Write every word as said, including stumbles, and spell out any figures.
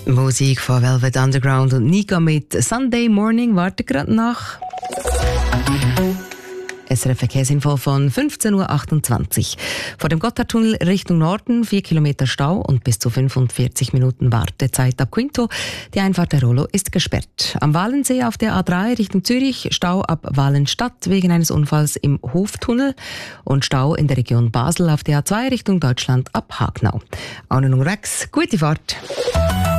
Musik von Velvet Underground und Nika mit Sunday Morning wartet gerade nach. S R F-Verkehrsinfo von fünfzehn Uhr achtundzwanzig. Vor dem Gotthardtunnel Richtung Norden vier Kilometer Stau und bis zu fünfundvierzig Minuten Wartezeit ab Quinto. Die Einfahrt der Rollo ist gesperrt. Am Walensee auf der A drei Richtung Zürich Stau ab Walenstadt wegen eines Unfalls im Hoftunnel und Stau in der Region Basel auf der A zwei Richtung Deutschland ab Hagnau. Arne und Rex, gute Fahrt.